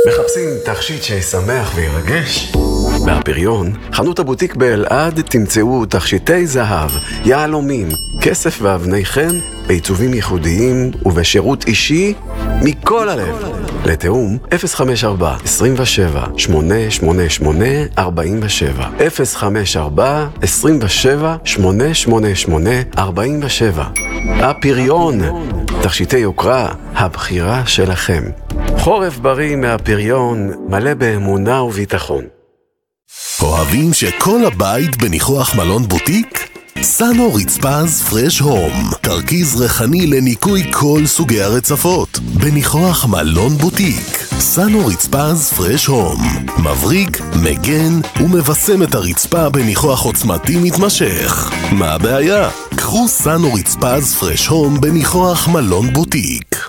מחפשים תכשיט שישמח וירגש? מהפריון, חנות הבוטיק באלעד תמצאו תכשיטי זהב, יהלומים, כסף ואבני חן, בעיצובים ייחודיים ובשירות אישי מכל הלב. לתאום 054 27 888 47 054 27 888 47. הפריון, תכשיטי יוקרה, הבחירה שלכם. חורף בריא מהפריון, מלא באמונה וביטחון. אוהבים שכל הבית בניחוח מלון בוטיק? סאנו רצפז פרש הום, תרכיז ריחני לניקוי כל סוגי הרצפות בניחוח מלון בוטיק. סאנו רצפז פרש הום מבריק, מגן ומבסם את הרצפה בניחוח עוצמתי מתמשך. מה הבעיה? קחו סאנו רצפז פרש הום בניחוח מלון בוטיק.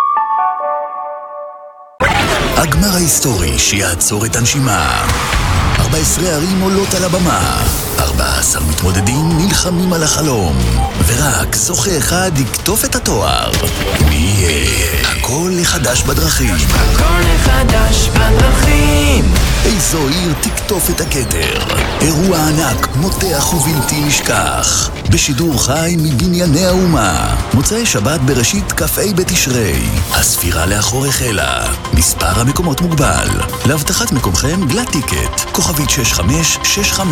הגמר ההיסטורי שיעצור את הנשימה. 14 ערים עולות על הבמה, 14 מתמודדים נלחמים על החלום, ורק זוכה אחד יקטוף את התואר. מי יהיה? הכל לחדש בדרכים. הכל לחדש בדרכים. איזו עיר תקטוף את הכתר? אירוע ענק, מותח ובלתי נשכח, בשידור חי מבנייני האומה. מוצאי שבת בראשית כ"ה בתשרי. הספירה לאחור החלה. מספר המקומות מוגבל. להבטחת מקומכם גלאט טיקט, כוכבית 6565.